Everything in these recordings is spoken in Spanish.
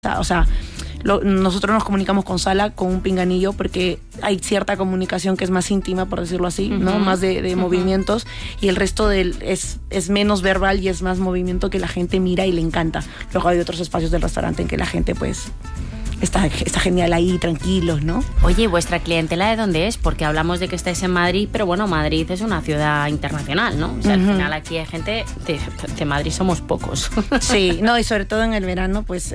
o sea, nosotros nos comunicamos con Sala con un pinganillo porque hay cierta comunicación que es más íntima, por decirlo así, ¿no? Más de movimientos, y el resto es menos verbal y es más movimiento que la gente mira y le encanta. Luego hay otros espacios del restaurante en que la gente pues está genial ahí, tranquilos, ¿no? Oye, ¿vuestra clientela de dónde es? Porque hablamos de que estáis en Madrid, pero bueno, Madrid es una ciudad internacional, ¿no? O sea, al final aquí hay gente de Madrid, somos pocos. Sí, no, y sobre todo en el verano, pues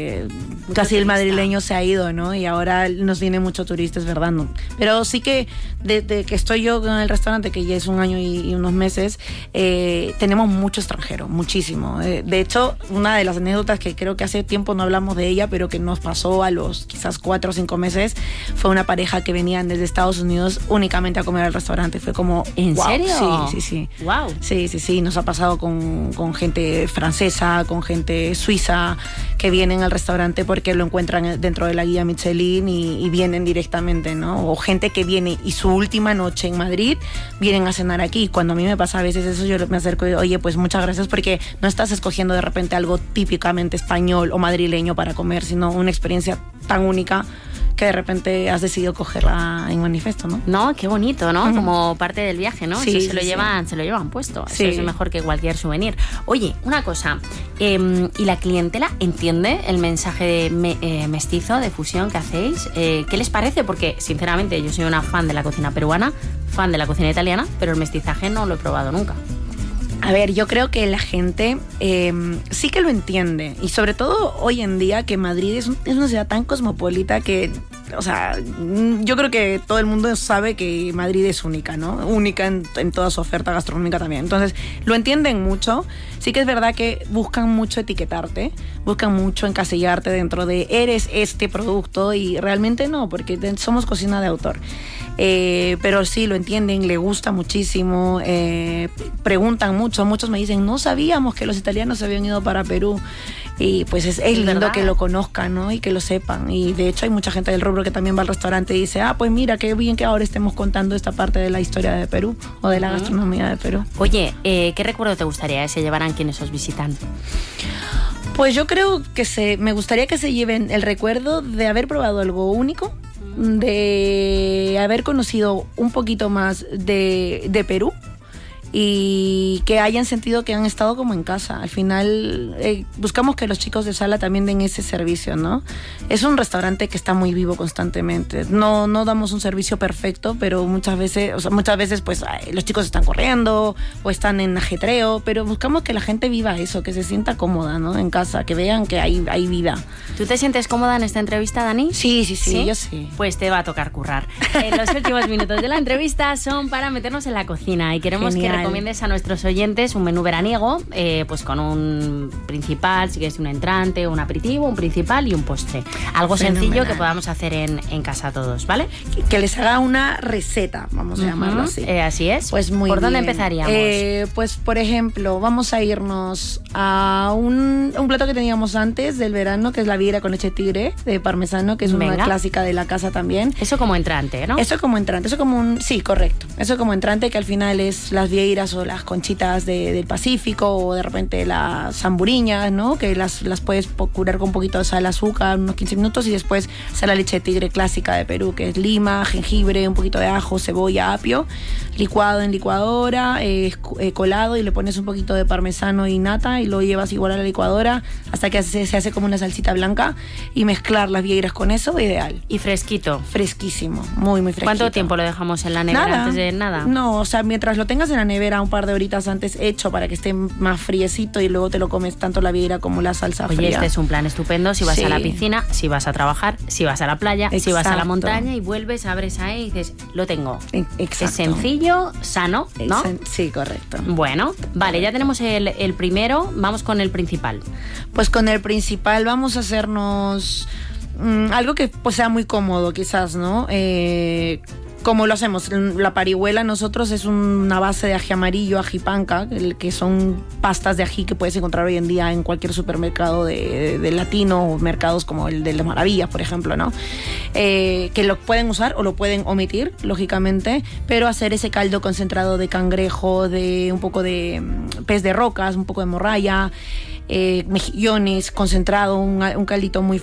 casi el madrileño se ha ido, ¿no? Y ahora nos viene mucho turista, es verdad, ¿no? Pero sí que desde que estoy yo en el restaurante, que ya es 1 año y unos meses, tenemos mucho extranjero, muchísimo. De hecho, una de las anécdotas que creo que hace tiempo no hablamos de ella, pero que nos pasó a los quizás 4 o 5 meses, fue una pareja que venían desde Estados Unidos únicamente a comer al restaurante. Fue como, ¿en serio? Sí. Wow. Sí, nos ha pasado con gente francesa, con gente suiza, que vienen al restaurante porque lo encuentran dentro de la guía Michelin y vienen directamente, ¿no? O gente que viene y su última noche en Madrid vienen a cenar aquí. Cuando a mí me pasa a veces eso, yo me acerco y oye, pues muchas gracias, porque no estás escogiendo de repente algo típicamente español o madrileño para comer, sino una experiencia tan única que de repente has decidido cogerla en manifiesto, ¿no? No, qué bonito, ¿no? Como parte del viaje, ¿no? Sí, eso se lo llevan puesto. Sí. Eso es mejor que cualquier souvenir. Oye, una cosa, ¿y la clientela entiende el mensaje de mestizo, de fusión que hacéis? ¿Qué les parece? Porque, sinceramente, yo soy una fan de la cocina peruana, fan de la cocina italiana, pero el mestizaje no lo he probado nunca. A ver, yo creo que la gente sí que lo entiende, y sobre todo hoy en día que Madrid es una ciudad tan cosmopolita que, o sea, yo creo que todo el mundo sabe que Madrid es única, ¿no? Única en toda su oferta gastronómica también. Entonces, lo entienden mucho. Sí que es verdad que buscan mucho etiquetarte, buscan mucho encasillarte dentro de eres este producto, y realmente no, porque somos cocina de autor. Pero sí, lo entienden, le gusta muchísimo, preguntan mucho, muchos me dicen, no sabíamos que los italianos se habían ido para Perú, y pues es lindo, ¿verdad?, que lo conozcan, ¿no? Y que lo sepan, y de hecho hay mucha gente del rubro que también va al restaurante y dice, pues mira, qué bien que ahora estemos contando esta parte de la historia de Perú o de la gastronomía de Perú. Oye, ¿qué recuerdo te gustaría que se llevaran quienes os visitan? Pues yo creo que me gustaría que se lleven el recuerdo de haber probado algo único, de haber conocido un poquito más de Perú, y que hayan sentido que han estado como en casa. Al final buscamos que los chicos de Sala también den ese servicio, ¿no? Es un restaurante que está muy vivo constantemente. No damos un servicio perfecto, pero muchas veces pues los chicos están corriendo o están en ajetreo, pero buscamos que la gente viva eso, que se sienta cómoda, ¿no? En casa, que vean que hay vida. ¿Tú te sientes cómoda en esta entrevista, Dani? Sí, yo sí. Pues te va a tocar currar. Los últimos minutos de la entrevista son para meternos en la cocina, y queremos que recomiendes a nuestros oyentes un menú veraniego, pues con un principal, si quieres un entrante, un aperitivo, un principal y un postre. Algo sencillo que podamos hacer en casa todos, ¿vale? Que les haga una receta, vamos a llamarlo así. Así es. Pues muy ¿Por bien. dónde empezaríamos? Pues por ejemplo, vamos a irnos a un plato que teníamos antes del verano, que es la vieira con leche tigre de parmesano, que es una clásica de la casa también. Eso como entrante, ¿no? Eso como entrante, sí, correcto. Eso como entrante, que al final es las vieiras o las conchitas del Pacífico, o de repente las zamburiñas, ¿no? Que las puedes curar con un poquito de sal, azúcar, unos 15 minutos, y después sale la leche de tigre clásica de Perú, que es lima, jengibre, un poquito de ajo, cebolla, apio, licuado en licuadora, colado, y le pones un poquito de parmesano y nata, y lo llevas igual a la licuadora hasta que se hace como una salsita blanca, y mezclar las vieiras con eso, ideal. Y fresquito. Fresquísimo, muy fresquito. ¿Cuánto tiempo lo dejamos en la nevera antes de nada? No, o sea, mientras lo tengas en la nevera un par de horitas antes hecho, para que esté más friecito, y luego te lo comes tanto la vieira como la salsa fría. Oye, este es un plan estupendo si vas a la piscina, si vas a trabajar, si vas a la playa, si vas a la montaña, y vuelves, abres ahí y dices, lo tengo. Exacto. Es sencillo, sano, ¿no? Sí, correcto. Bueno, vale, ya tenemos el primero, vamos con el principal. Pues con el principal vamos a hacernos algo que pues sea muy cómodo, quizás, ¿no? Como lo hacemos, la parihuela nosotros es una base de ají amarillo, ají panca, que son pastas de ají que puedes encontrar hoy en día en cualquier supermercado de latino, o mercados como el de las Maravillas, por ejemplo, ¿no? Que lo pueden usar o lo pueden omitir, lógicamente, pero hacer ese caldo concentrado de cangrejo, de un poco de pez de rocas, un poco de morralla, mejillones, concentrado, un caldito muy